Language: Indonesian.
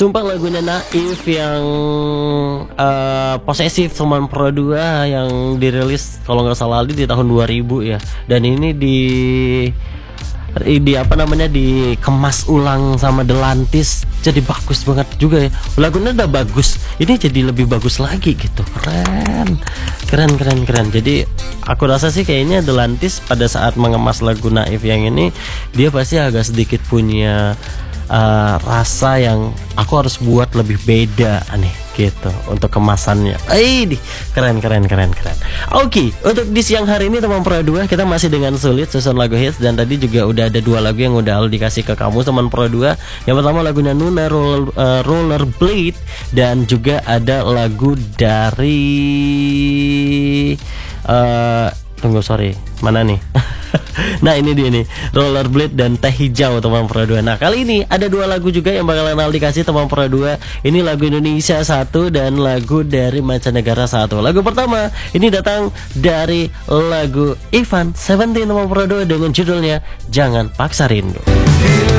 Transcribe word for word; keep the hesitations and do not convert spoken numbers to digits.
Sumpah lagunya Naif yang uh, posesif teman Pro dua yang dirilis kalau nggak salah di tahun dua ribu ya. Dan ini di di apa namanya dikemas ulang sama Delantis, jadi bagus banget juga ya. Lagunya udah bagus, ini jadi lebih bagus lagi gitu. Keren keren keren keren. Jadi aku rasa sih kayaknya Delantis pada saat mengemas lagu Naif yang ini, dia pasti agak sedikit punya uh, rasa yang aku harus buat lebih beda nih gitu untuk kemasannya. Eh, keren keren keren keren. Oke, okay, untuk di siang hari ini teman Pro dua kita masih dengan Sulit susun lagu hits, dan tadi juga udah ada dua lagu yang udah Aldi kasih ke kamu teman Pro dua. Yang pertama lagunya Nuna Roller, uh, Rollerblade, dan juga ada lagu dari uh, tunggu sorry mana nih? Nah ini dia nih, Rollerblade dan Teh Hijau teman Pro dua. Nah kali ini ada dua lagu juga yang bakalan Aldi kasih teman Pro dua. Ini lagu Indonesia satu dan lagu dari mancanegara satu. Lagu pertama ini datang dari lagu Ivan Seventeen teman Pro dua dengan judulnya Jangan Paksa Rindu.